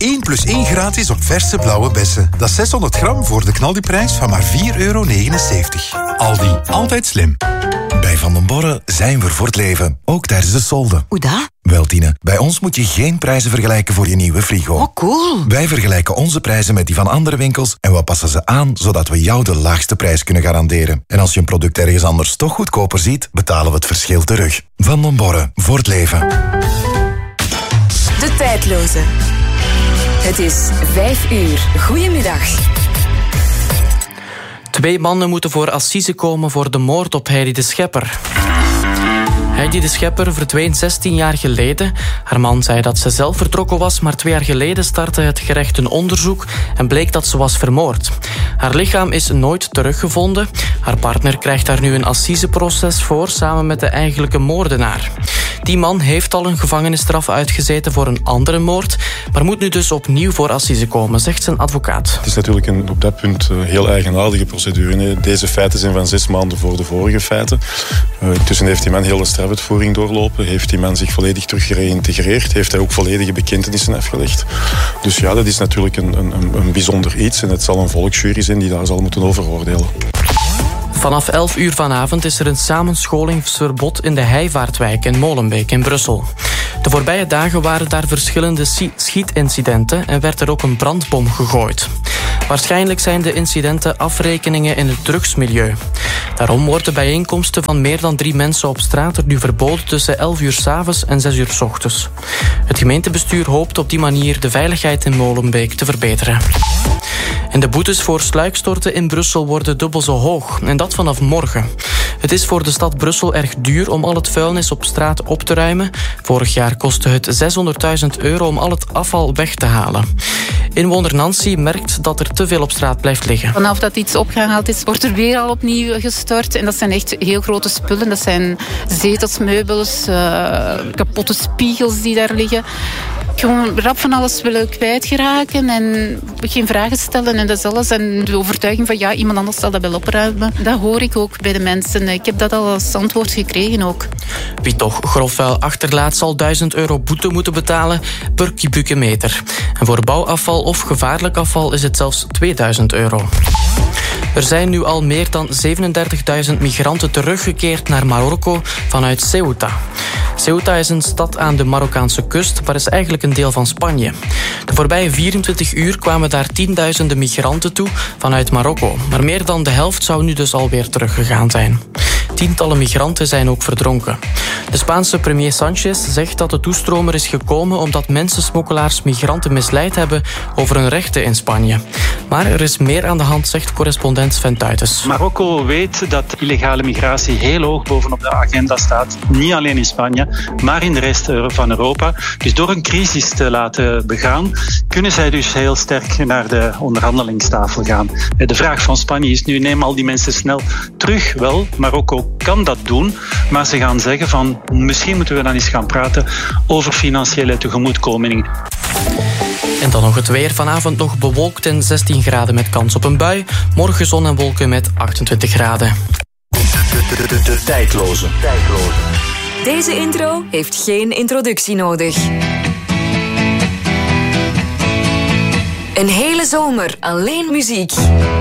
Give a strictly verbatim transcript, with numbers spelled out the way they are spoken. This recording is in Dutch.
één plus één gratis op verse blauwe bessen. Dat is zeshonderd gram voor de knaldiprijs van maar vier euro negenenzeventig. Aldi, altijd slim. Bij Van den Borre zijn we voor het leven, ook tijdens de solden. Hoe dat? Wel, Tine, bij ons moet je geen prijzen vergelijken voor je nieuwe frigo. Oh, cool. Wij vergelijken onze prijzen met die van andere winkels en we passen ze aan, zodat we jou de laagste prijs kunnen garanderen. En als je een product ergens anders toch goedkoper ziet, betalen we het verschil terug. Van den Borre, voor het leven. De tijdloze. Het is vijf uur. Goedemiddag. Twee mannen moeten voor assise komen voor de moord op Heidi de Schepper. Heidi de Schepper verdween zestien jaar geleden. Haar man zei dat ze zelf vertrokken was, maar twee jaar geleden startte het gerecht een onderzoek en bleek dat ze was vermoord. Haar lichaam is nooit teruggevonden. Haar partner krijgt daar nu een assiseproces voor, samen met de eigenlijke moordenaar. Die man heeft al een gevangenisstraf uitgezeten voor een andere moord, maar moet nu dus opnieuw voor assise komen, zegt zijn advocaat. Het is natuurlijk een, op dat punt een heel eigenaardige procedure. Nee. Deze feiten zijn van zes maanden voor de vorige feiten. Uh, intussen heeft die man heel de strafuitvoering doorlopen, heeft die man zich volledig terug gereïntegreerd, heeft hij ook volledige bekentenissen afgelegd. Dus ja, dat is natuurlijk een, een, een bijzonder iets en het zal een volksjury zijn die daar zal moeten over oordelen. Vanaf elf uur vanavond is er een samenscholingsverbod in de Heivaartwijk in Molenbeek in Brussel. De voorbije dagen waren daar verschillende schietincidenten en werd er ook een brandbom gegooid. Waarschijnlijk zijn de incidenten afrekeningen in het drugsmilieu. Daarom worden bijeenkomsten van meer dan drie mensen op straat er nu verboden tussen elf uur 's avonds en zes uur 's ochtends. Het gemeentebestuur hoopt op die manier de veiligheid in Molenbeek te verbeteren. En de boetes voor sluikstorten in Brussel worden dubbel zo hoog. En dat vanaf morgen. Het is voor de stad Brussel erg duur om al het vuilnis op straat op te ruimen. Vorig jaar kostte het zeshonderdduizend euro om al het afval weg te halen. Inwoner Nancy merkt dat er te veel op straat blijft liggen. Vanaf dat iets opgehaald is, wordt er weer al opnieuw gestort. En dat zijn echt heel grote spullen. Dat zijn zetels, meubels, uh, kapotte spiegels die daar liggen. Gewoon rap van alles willen kwijtgeraken en geen vragen stellen en dat is alles. En de overtuiging van ja, iemand anders zal dat wel opruimen. Dat hoor ik ook bij de mensen. Ik heb dat al als antwoord gekregen ook. Wie toch grof vuil achterlaat zal duizend euro boete moeten betalen per kubieke meter. En voor bouwafval of gevaarlijk afval is het zelfs tweeduizend euro. Er zijn nu al meer dan zevenendertigduizend migranten teruggekeerd naar Marokko vanuit Ceuta. Ceuta is een stad aan de Marokkaanse kust, maar is eigenlijk een deel van Spanje. De voorbije vierentwintig uur kwamen daar tienduizenden migranten toe vanuit Marokko. Maar meer dan de helft zou nu dus alweer teruggegaan zijn. Tientallen migranten zijn ook verdronken. De Spaanse premier Sanchez zegt dat de toestromer is gekomen omdat mensensmokkelaars migranten misleid hebben over hun rechten in Spanje. Maar er is meer aan de hand, zegt correspondent Sven Tuitens. Marokko weet dat illegale migratie heel hoog bovenop de agenda staat. Niet alleen in Spanje, maar in de rest van Europa. Dus door een crisis te laten begaan, kunnen zij dus heel sterk naar de onderhandelingstafel gaan. De vraag van Spanje is nu, neem al die mensen snel terug. Wel, Marokko kan dat doen, maar ze gaan zeggen van misschien moeten we dan eens gaan praten over financiële tegemoetkomingen. En dan nog het weer. Vanavond nog bewolkt en zestien graden met kans op een bui. Morgen zon en wolken met achtentwintig graden. De, de, de, de tijdloze. tijdloze. Deze intro heeft geen introductie nodig. Een hele zomer alleen muziek.